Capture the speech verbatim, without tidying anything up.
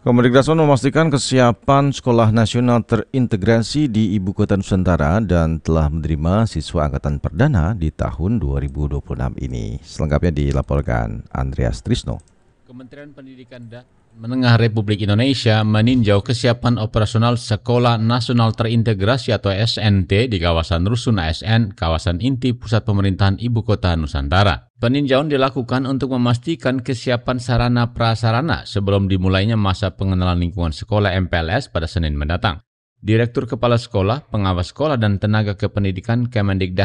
Kemendikbud memastikan kesiapan sekolah nasional terintegrasi di Ibu Kota Nusantara dan telah menerima siswa angkatan perdana di tahun dua ribu dua puluh enam ini. Selengkapnya dilaporkan Andreas Trisno. Kementerian Pendidikan dan Menengah Republik Indonesia meninjau kesiapan operasional Sekolah Nasional Terintegrasi atau S N T di kawasan Rusun A S N, kawasan inti pusat pemerintahan Ibu Kota Nusantara. Peninjauan dilakukan untuk memastikan kesiapan sarana prasarana sebelum dimulainya masa pengenalan lingkungan sekolah M P L S pada Senin mendatang. Direktur Kepala Sekolah, Pengawas Sekolah dan Tenaga Kependidikan Kemendikbud